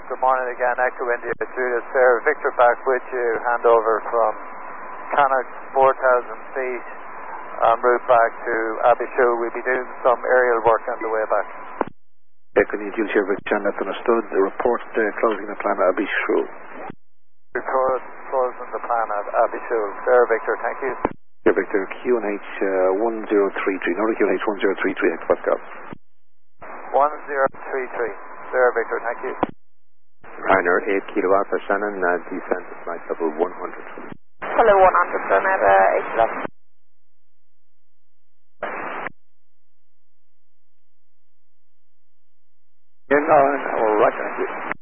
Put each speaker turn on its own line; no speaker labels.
Good morning again, Echo India, Julius Fair. Victor back with you, handover from Cannock, 4,000 feet, en route back to Abbeyshule. We'll be doing some aerial work on the way back.
Echo India, Julius here, Victor, that's understood. The report closing the plan at Abbeyshule.
Report closing the plan at Abbeyshule. Fair, Victor, thank you.
Here, Victor, QNH 1033, Northern QNH 1033, Echo Pascal.
1033. Fair, Victor, thank you.
Ryanair 8 Kilo Alpha Shannon, descent to flight level 100.
Hello, 100, Ryanair 8 Kilo.
You're all right, thank you.